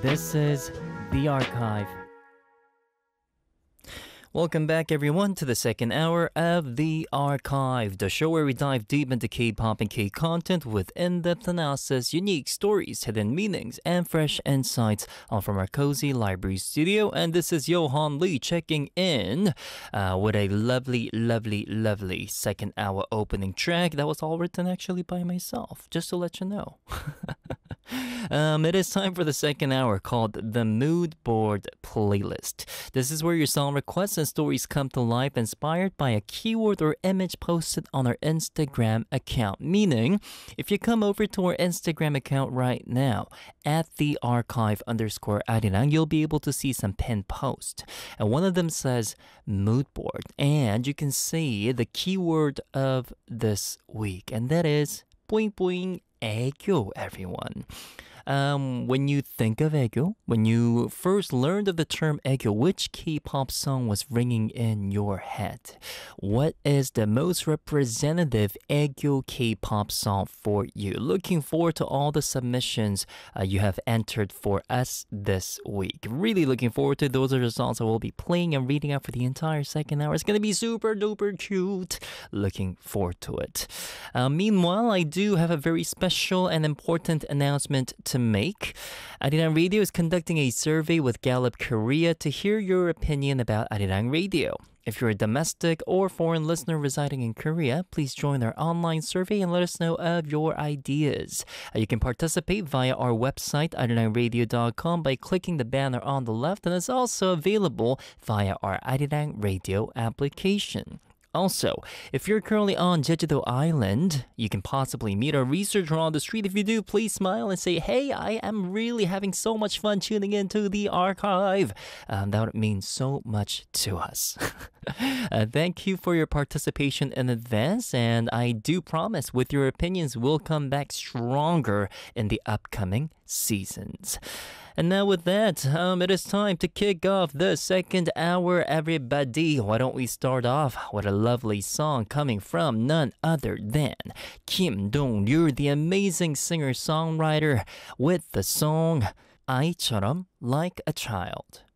This is The Archive. Welcome back, everyone, to the second hour of The Archive, the show where we dive deep into K-pop and K-content with in-depth analysis, unique stories, hidden meanings, and fresh insights, all from our cozy library studio. And this is Johan Lee checking in with a lovely second hour opening track that was all written actually by myself, just to let you know. It is time for the second hour called the Mood Board Playlist. This is where your song requests and stories come to life inspired by a keyword or image posted on our Instagram account. Meaning, if you come over to our Instagram account right now, at @thearchive_arirang, you'll be able to see some pinned posts. And one of them says Mood Board. And you can see the keyword of this week. And that is Boing Boing 애교, everyone. When you think of 애교, when you first learned of the term 애교, which K-pop song was ringing in your head? What is the most representative 애교 K-pop song for you? Looking forward to all the submissions you have entered for us this week. Really looking forward to those are the songs I will be playing and reading out for the entire second hour. It's going to be super duper cute. Looking forward to it. Meanwhile, I do have a very special and important announcement to make. Arirang Radio is conducting a survey with Gallup Korea to hear your opinion about Arirang Radio. If you're a domestic or foreign listener residing in Korea, please join our online survey and let us know of your ideas. You can participate via our website, arirangradio.com, by clicking the banner on the left, and it's also available via our Arirang Radio application. Also, if you're currently on Jeju-do Island, you can possibly meet a researcher on the street. If you do, please smile and say, hey, I am really having so much fun tuning into The Archive. That would mean so much to us. Thank you for your participation in advance, and I do promise with your opinions, we'll come back stronger in the upcoming seasons. And now with that, it is time to kick off the second hour, everybody. Why don't we start off with a lovely song coming from none other than Kim Dong-ryul, the amazing singer-songwriter, with the song 아이처럼 Like a Child.